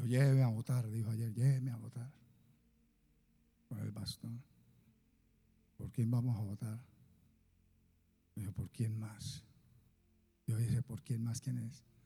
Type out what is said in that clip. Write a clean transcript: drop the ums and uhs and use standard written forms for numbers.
Dijo, lléveme a votar, dijo ayer, lléveme a votar con el bastón. ¿Por quién vamos a votar? Dijo, ¿por quién más? Yo dije, ¿por quién más? ¿Quién es?